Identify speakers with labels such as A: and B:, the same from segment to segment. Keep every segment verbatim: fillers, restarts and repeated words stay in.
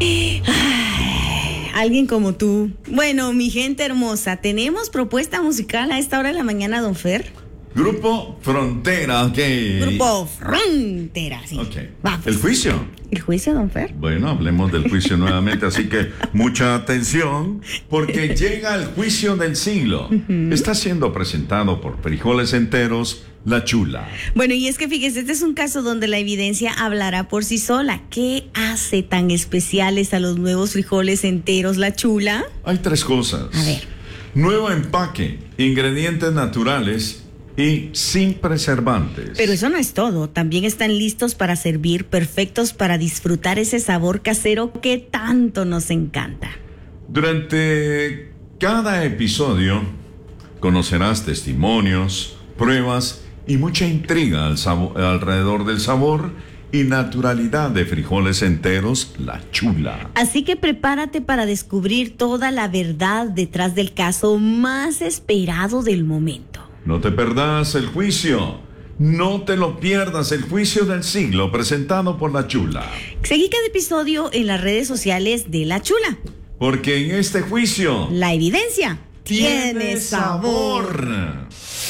A: Ay, alguien como tú. Bueno, mi gente hermosa, tenemos propuesta musical a esta hora de la mañana, don Fer.
B: Grupo Frontera, ok.
A: Grupo Frontera, sí.
B: Ok.
A: Vamos.
B: ¿El juicio?
A: ¿El juicio, don Fer?
B: Bueno, hablemos del juicio nuevamente, así que mucha atención, porque llega el juicio del siglo. Uh-huh. Está siendo presentado por Frijoles Enteros, La Chula.
A: Bueno, y es que fíjese, este es un caso donde la evidencia hablará por sí sola. ¿Qué hace tan especiales a los nuevos frijoles enteros, La Chula?
B: Hay tres cosas.
A: A ver.
B: Nuevo empaque, ingredientes naturales y sin preservantes.
A: Pero eso no es todo, también están listos para servir, perfectos para disfrutar ese sabor casero que tanto nos encanta.
B: Durante cada episodio conocerás testimonios, pruebas y mucha intriga al sabo- alrededor del sabor y naturalidad de Frijoles Enteros, La Chula.
A: Así que prepárate para descubrir toda la verdad detrás del caso más esperado del momento.
B: No te perdas el juicio. No te lo pierdas, el juicio del siglo presentado por La Chula.
A: Seguí cada episodio en las redes sociales de La Chula.
B: Porque en este juicio
A: la evidencia
B: tiene,
A: tiene sabor.
B: sabor.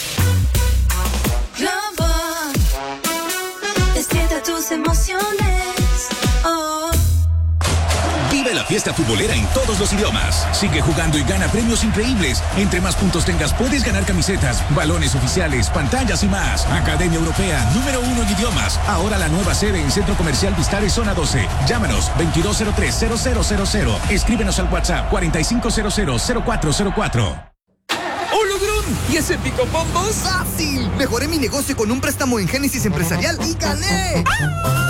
C: Globo, despierta tus emociones. Oh.
D: Vive la fiesta futbolera en todos los idiomas. Sigue jugando y gana premios increíbles. Entre más puntos tengas, puedes ganar camisetas, balones oficiales, pantallas y más. Academia Europea, número uno en idiomas. Ahora la nueva sede en Centro Comercial Vistales, zona doce. Llámanos veintidós cero tres cero cero cero cero. Escríbenos al WhatsApp cuarenta y cinco cero cero cero cuatro cero cuatro.
E: ¡Hologram! ¿Y ese picopombo? ¡Fácil! Mejoré mi negocio con un préstamo en Génesis Empresarial y gané. ¡Ah!